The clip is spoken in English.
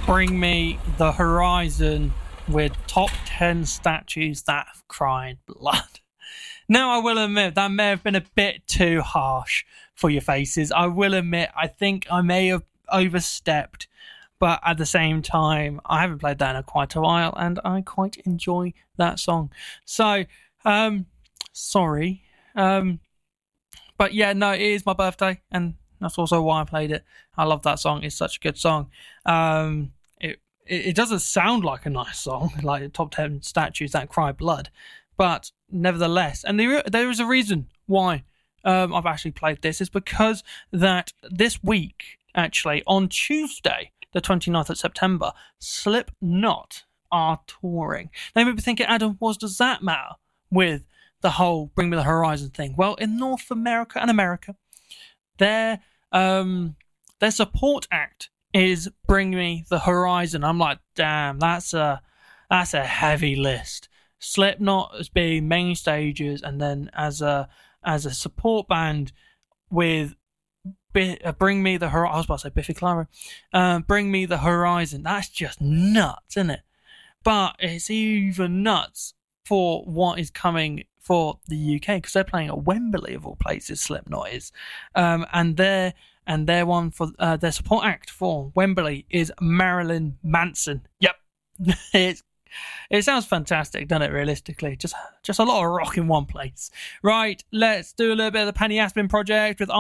Bring Me the Horizon with top 10 statues that have cried blood. Now, I will admit that may have been a bit too harsh for your faces. I will admit, I think I may have overstepped, but at the same time, I haven't played that in quite a while, and I quite enjoy that song. So, sorry. But yeah, no, it is my birthday, and that's also why I played it. I love that song. It's such a good song. It doesn't sound like a nice song, like top 10 statues that cry blood, but nevertheless, and there is a reason why I've actually played this, is because that this week, actually, on Tuesday, the 29th of September, Slipknot are touring. Now, you may be thinking, Adam, what does that matter with the whole Bring Me the Horizon thing? Well, in North America and America, their support act is Bring Me the Horizon. I'm like, damn, that's a heavy list. Slipknot as being main stages, and then as a support band with Bring Me the Horizon. I was about to say Biffy Clyro. Bring Me the Horizon. That's just nuts, isn't it? But it's even nuts for what is coming for the UK, because they're playing at Wembley of all places. Slipknot is, and their one for their support act for Wembley is Marilyn Manson. Yep, it sounds fantastic, doesn't it? Realistically, just a lot of rock in one place. Right, let's do a little bit of the Penny Aspin Project with